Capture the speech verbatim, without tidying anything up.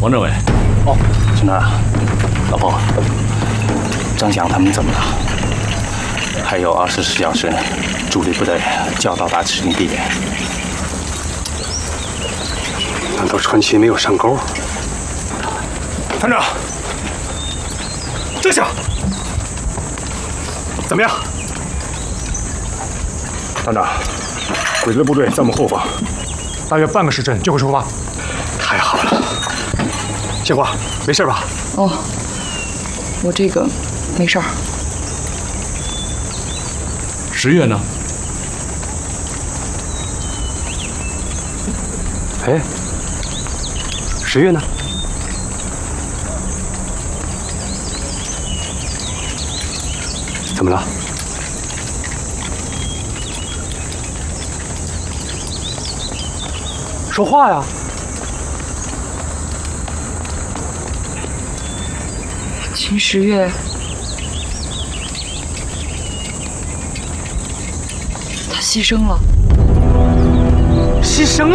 王政委。 哦，青川，老婆，张翔他们怎么了？还有二十四小时，主力部队就要到达指定地点。 难道川崎没有上钩？团长，这下怎么样？ 团长，鬼子的部队在我们后方，大约半个时辰就会出发。 太好了，杏花，没事吧？ 哦，我这个没事儿。 十月呢？ 哎，十月呢？怎么了？说话呀！ 秦十月，他牺牲了。 牺牲了。